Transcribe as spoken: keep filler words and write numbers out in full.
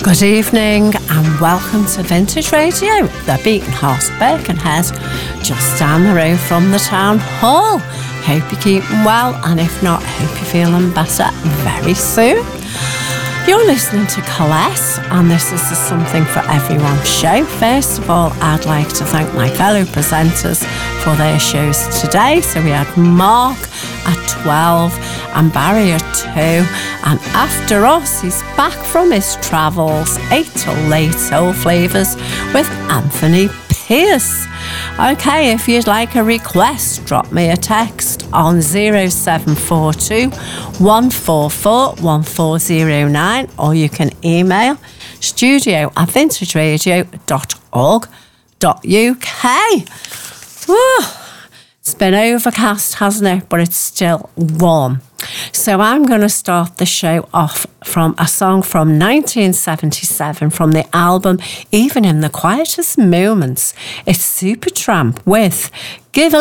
Good evening and welcome to Vintage Radio, the Beaton Horse Birkenhead, just down the road from the Town Hall. Hope you're keeping well, and if not, hope you're feeling better very soon. You're listening to Colette, and this is the Something for Everyone show. First of all, I'd like to thank my fellow presenters for their shows today. So we had Mark at twelve and Barry at two, and after us, he's back from his travels, eight till late Soul Flavours with Anthony Pierce. Okay, if you'd like a request, drop me a text on zero seven four two, one four four, one four zero nine, or you can email studio at vintage radio dot org dot U K. Woo. It's been overcast, hasn't it? But it's still warm. So I'm going to start the show off from a song from nineteen seventy-seven from the album Even in the Quietest Moments. It's Supertramp with Give a